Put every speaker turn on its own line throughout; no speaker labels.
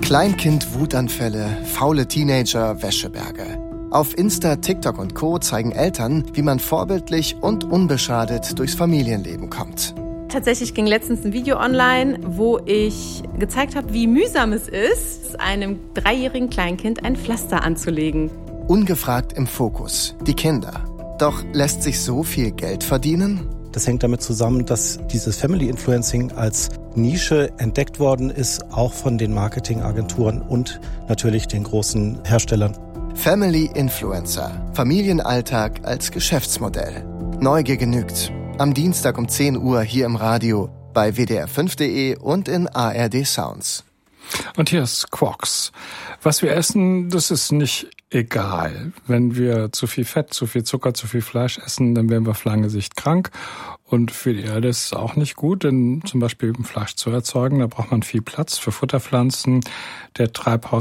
Kleinkind-Wutanfälle, faule Teenager, Wäscheberge. Auf Insta, TikTok und Co. zeigen Eltern, wie man vorbildlich und unbeschadet durchs Familienleben kommt.
Tatsächlich ging letztens ein Video online, wo ich gezeigt habe, wie mühsam es ist, einem 3-jährigen Kleinkind ein Pflaster anzulegen.
Ungefragt im Fokus, die Kinder. Doch lässt sich so viel Geld verdienen?
Das hängt damit zusammen, dass dieses Family Influencing als Nische entdeckt worden ist, auch von den Marketingagenturen und natürlich den großen Herstellern.
Family Influencer. Familienalltag als Geschäftsmodell. Neugier genügt. Am Dienstag um 10 Uhr hier im Radio, bei wdr5.de und in ARD Sounds.
Und hier ist Quarks. Was wir essen, das ist nicht egal. Wenn wir zu viel Fett, zu viel Zucker, zu viel Fleisch essen, dann werden wir auf lange Sicht krank. Und für die Erde ist es auch nicht gut, denn zum Beispiel Fleisch zu erzeugen, da braucht man viel Platz für Futterpflanzen. Der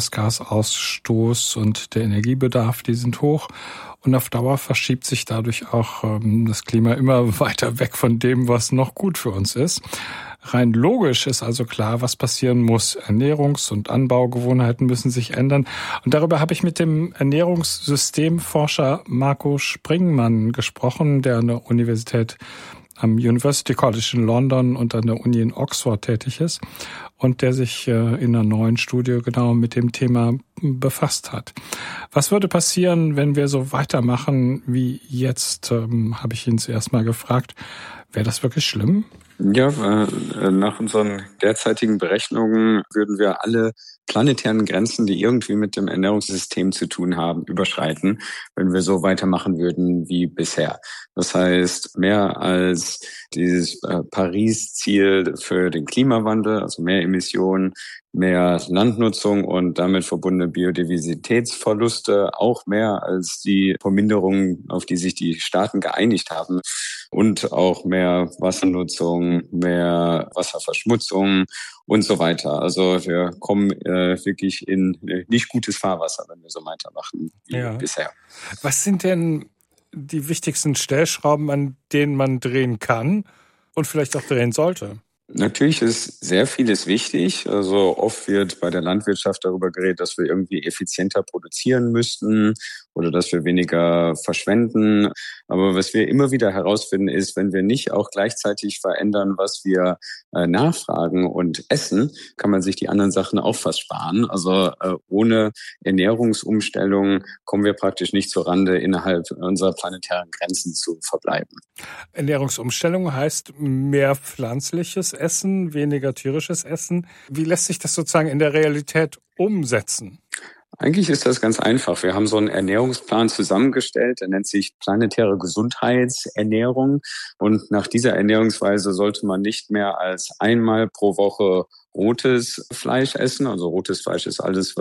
Treibhausgasausstoß und der Energiebedarf, die sind hoch. Und auf Dauer verschiebt sich dadurch auch das Klima immer weiter weg von dem, was noch gut für uns ist. Rein logisch ist also klar, was passieren muss. Ernährungs- und Anbaugewohnheiten müssen sich ändern. Und darüber habe ich mit dem Ernährungssystemforscher Marco Springmann gesprochen, der an der Universität am University College in London und an der Uni in Oxford tätig ist und der sich in einer neuen Studie genau mit dem Thema befasst hat. Was würde passieren, wenn wir so weitermachen wie jetzt, habe ich ihn zuerst mal gefragt. Wäre das wirklich schlimm?
Ja, nach unseren derzeitigen Berechnungen würden wir alle planetären Grenzen, die irgendwie mit dem Ernährungssystem zu tun haben, überschreiten, wenn wir so weitermachen würden wie bisher. Das heißt, mehr als dieses Paris-Ziel für den Klimawandel, also mehr Emissionen, mehr Landnutzung und damit verbundene Biodiversitätsverluste, auch mehr als die Verminderungen, auf die sich die Staaten geeinigt haben, und auch mehr Wassernutzung, mehr Wasserverschmutzung und so weiter. Also wir kommen wirklich in nicht gutes Fahrwasser, wenn wir so weitermachen wie bisher.
Was sind denn die wichtigsten Stellschrauben, an denen man drehen kann und vielleicht auch drehen sollte?
Natürlich ist sehr vieles wichtig. Also oft wird bei der Landwirtschaft darüber geredet, dass wir irgendwie effizienter produzieren müssten oder dass wir weniger verschwenden. Aber was wir immer wieder herausfinden ist, wenn wir nicht auch gleichzeitig verändern, was wir nachfragen und essen, kann man sich die anderen Sachen auch fast sparen. Also ohne Ernährungsumstellung kommen wir praktisch nicht zurande, innerhalb unserer planetären Grenzen zu verbleiben.
Ernährungsumstellung heißt mehr pflanzliches Essen, weniger tierisches Essen. Wie lässt sich das sozusagen in der Realität umsetzen?
Eigentlich ist das ganz einfach. Wir haben so einen Ernährungsplan zusammengestellt, der nennt sich planetäre Gesundheitsernährung. Und nach dieser Ernährungsweise sollte man nicht mehr als einmal pro Woche rotes Fleisch essen. Also rotes Fleisch ist alles,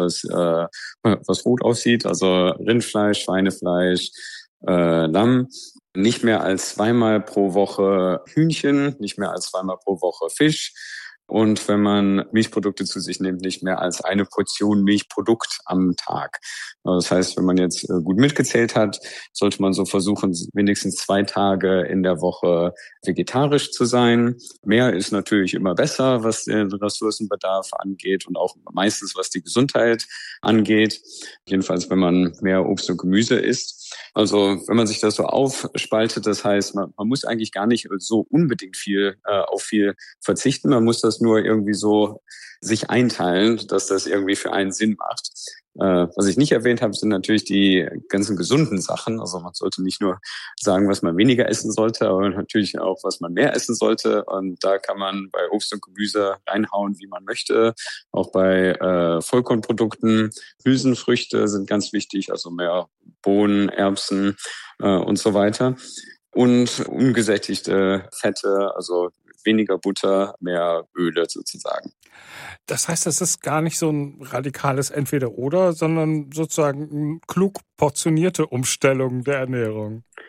was rot aussieht. Also Rindfleisch, Schweinefleisch, Lamm. Nicht mehr als 2-mal pro Woche Hühnchen, nicht mehr als 2-mal pro Woche Fisch. Und wenn man Milchprodukte zu sich nimmt, nicht mehr als eine Portion Milchprodukt am Tag. Das heißt, wenn man jetzt gut mitgezählt hat, sollte man so versuchen, wenigstens 2 Tage in der Woche vegetarisch zu sein. Mehr ist natürlich immer besser, was den Ressourcenbedarf angeht und auch meistens, was die Gesundheit angeht. Jedenfalls, wenn man mehr Obst und Gemüse isst. Also wenn man sich das so aufspaltet, das heißt, man muss eigentlich gar nicht so unbedingt auf viel verzichten. Man muss das nur irgendwie so sich einteilen, dass das irgendwie für einen Sinn macht. Was ich nicht erwähnt habe, sind natürlich die ganzen gesunden Sachen. Also man sollte nicht nur sagen, was man weniger essen sollte, aber natürlich auch, was man mehr essen sollte. Und da kann man bei Obst und Gemüse reinhauen, wie man möchte. Auch bei Vollkornprodukten, Hülsenfrüchte sind ganz wichtig, also mehr Bohnen, Erbsen und so weiter. Und ungesättigte Fette, also weniger Butter, mehr Öle sozusagen.
Das heißt, das ist gar nicht so ein radikales Entweder-Oder, sondern sozusagen eine klug portionierte Umstellung der Ernährung.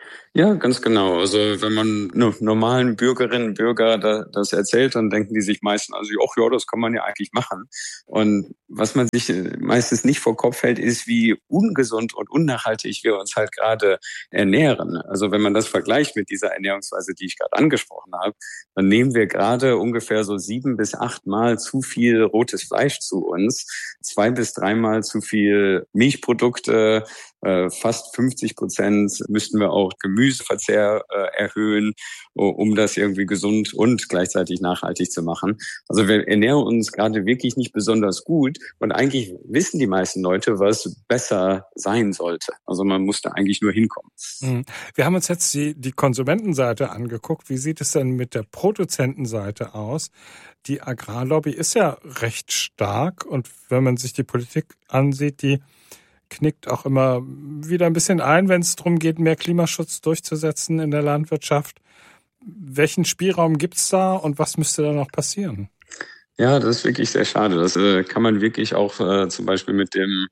Ja, ganz genau. Also wenn man normalen Bürgerinnen und Bürger das erzählt, dann denken die sich meistens, also ach ja, das kann man ja eigentlich machen. Und was man sich meistens nicht vor Kopf hält, ist, wie ungesund und unnachhaltig wir uns halt gerade ernähren. Also wenn man das vergleicht mit dieser Ernährungsweise, die ich gerade angesprochen habe, dann nehmen wir gerade ungefähr so 7 bis 8 Mal zu viel rotes Fleisch zu uns, 2 bis 3 Mal zu viel Milchprodukte, fast 50% müssten wir auch Gemüseverzehr erhöhen, um das irgendwie gesund und gleichzeitig nachhaltig zu machen. Also wir ernähren uns gerade wirklich nicht besonders gut und eigentlich wissen die meisten Leute, was besser sein sollte. Also man muss da eigentlich nur hinkommen.
Wir haben uns jetzt die Konsumentenseite angeguckt. Wie sieht es denn mit der Produzentenseite aus? Die Agrarlobby ist ja recht stark und wenn man sich die Politik ansieht, die knickt auch immer wieder ein bisschen ein, wenn es darum geht, mehr Klimaschutz durchzusetzen in der Landwirtschaft. Welchen Spielraum gibt's da und was müsste da noch passieren?
Ja, das ist wirklich sehr schade. Das kann man wirklich auch zum Beispiel mit dem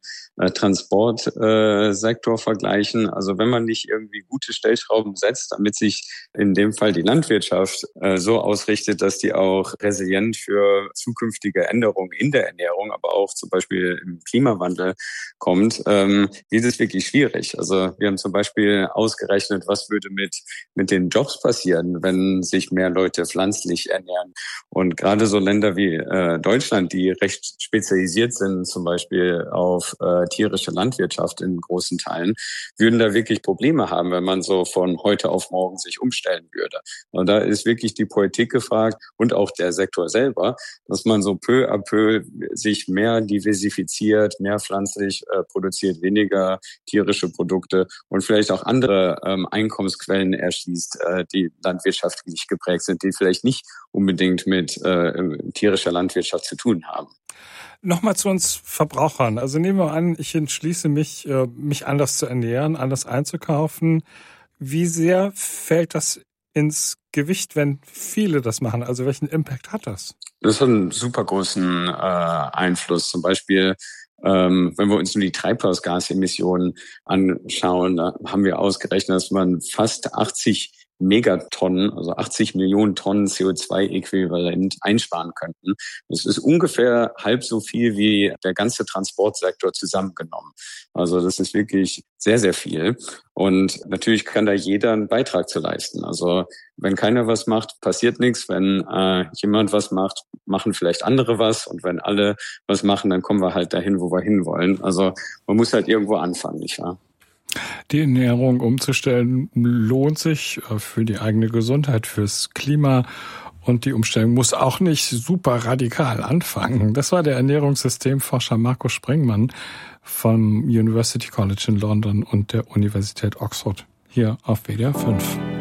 Transportsektor vergleichen. Also wenn man nicht irgendwie gute Stellschrauben setzt, damit sich in dem Fall die Landwirtschaft so ausrichtet, dass die auch resilient für zukünftige Änderungen in der Ernährung, aber auch zum Beispiel im Klimawandel kommt, wird es wirklich schwierig. Also wir haben zum Beispiel ausgerechnet, was würde mit den Jobs passieren, wenn sich mehr Leute pflanzlich ernähren. Und gerade so Länder wie Deutschland, die recht spezialisiert sind, zum Beispiel auf tierische Landwirtschaft in großen Teilen, würden da wirklich Probleme haben, wenn man so von heute auf morgen sich umstellen würde. Und da ist wirklich die Politik gefragt und auch der Sektor selber, dass man so peu à peu sich mehr diversifiziert, mehr pflanzlich produziert, weniger tierische Produkte und vielleicht auch andere Einkommensquellen erschließt, die landwirtschaftlich geprägt sind, die vielleicht nicht unbedingt mit tierischer Landwirtschaft zu tun haben.
Nochmal zu uns Verbrauchern. Also nehmen wir an, ich entschließe mich anders zu ernähren, anders einzukaufen. Wie sehr fällt das ins Gewicht, wenn viele das machen? Also welchen Impact hat das?
Das hat einen super großen Einfluss. Zum Beispiel, wenn wir uns nur die Treibhausgasemissionen anschauen, da haben wir ausgerechnet, dass man fast 80 Megatonnen, also 80 Millionen Tonnen CO2-Äquivalent einsparen könnten. Das ist ungefähr halb so viel wie der ganze Transportsektor zusammengenommen. Also das ist wirklich sehr, sehr viel. Und natürlich kann da jeder einen Beitrag zu leisten. Also wenn keiner was macht, passiert nichts. Wenn jemand was macht, machen vielleicht andere was. Und wenn alle was machen, dann kommen wir halt dahin, wo wir hinwollen. Also man muss halt irgendwo anfangen, nicht wahr?
Die Ernährung umzustellen lohnt sich für die eigene Gesundheit, fürs Klima und die Umstellung muss auch nicht super radikal anfangen. Das war der Ernährungssystemforscher Marco Springmann vom University College in London und der Universität Oxford hier auf WDR 5.